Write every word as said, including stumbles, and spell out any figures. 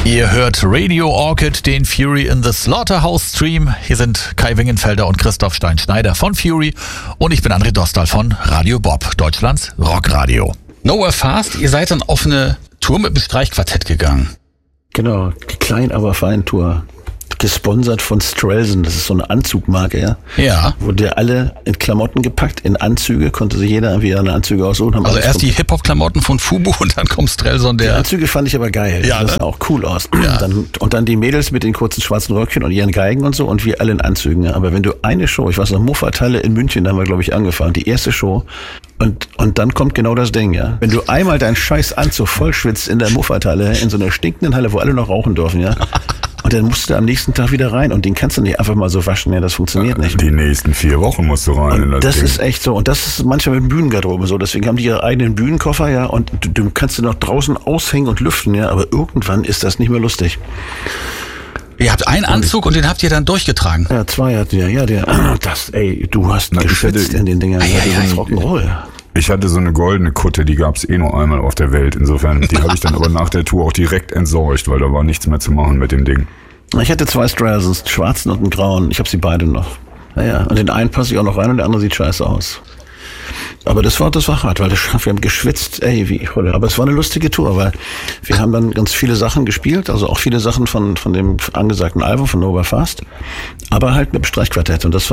Ihr hört Radio Orchid, den Fury in the Slaughterhouse Stream. Hier sind Kai Wingenfelder und Christoph Stein-Schneider von Fury und ich bin André Dostal von Radio Bob, Deutschlands Rockradio. Nowhere Fast, ihr seid dann auf eine Tour mit dem Streichquartett gegangen. Genau, die Klein aber fein Tour. Gesponsert von Strelson, das ist so eine Anzugmarke, ja. Ja. Wurde alle in Klamotten gepackt, in Anzüge, konnte sich jeder wieder eine Anzüge aussuchen. Haben also erst die Hip-Hop-Klamotten von Fubu und dann kommt Strelson, der... Die Anzüge fand ich aber geil, ja, das ne? sah auch cool aus. Ja. Und, dann, und dann die Mädels mit den kurzen schwarzen Röckchen und ihren Geigen und so und wir alle in Anzügen. Ja. Aber wenn du eine Show, ich weiß noch, Muffathalle in München, da haben wir glaube ich angefangen, die erste Show und, und dann kommt genau das Ding, ja. Wenn du einmal deinen scheiß Anzug vollschwitzt in der Muffathalle, in so einer stinkenden Halle, wo alle noch rauchen dürfen, ja. Und dann musst du am nächsten Tag wieder rein und den kannst du nicht einfach mal so waschen, ja, das funktioniert nicht. Die nächsten vier Wochen musst du rein. Und in das das Ding. ist echt so und das ist manchmal mit Bühnengarderobe so, deswegen haben die ihre eigenen Bühnenkoffer, ja, und du, du kannst du noch draußen aushängen und lüften, ja, aber irgendwann ist das nicht mehr lustig. Ihr habt einen Anzug und den habt ihr dann durchgetragen. Ja, zwei hatten wir, ja, der, das, ey, du hast Na, ich geschwitzt hätte- in den Dingern, Ei, ja, ei, das ist ei. Rock'n'Roll. Ich hatte so eine goldene Kutte, die gab's eh nur einmal auf der Welt. Insofern, die habe ich dann aber nach der Tour auch direkt entsorgt, weil da war nichts mehr zu machen mit dem Ding. Ich hatte zwei Strelsons, einen schwarzen und einen grauen. Ich habe sie beide noch. Naja, und den einen passe ich auch noch rein und der andere sieht scheiße aus. Aber das war, das war hart, weil das, wir haben geschwitzt, ey, wie Holle. Aber es war eine lustige Tour, weil wir haben dann ganz viele Sachen gespielt, also auch viele Sachen von, von dem angesagten Album von Nowhere Fast, aber halt mit dem Streichquartett und das